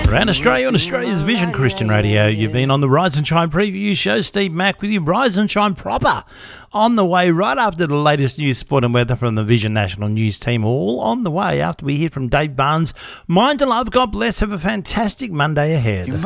Around Australia on Australia's Vision Christian Radio. You've been on the Rise and Shine preview show. Steve Mack with you. Rise and Shine proper. On the way right after the latest news, sport and weather from the Vision National News team. All on the way after we hear from Dave Barnes. Mind to love. God bless. Have a fantastic Monday ahead.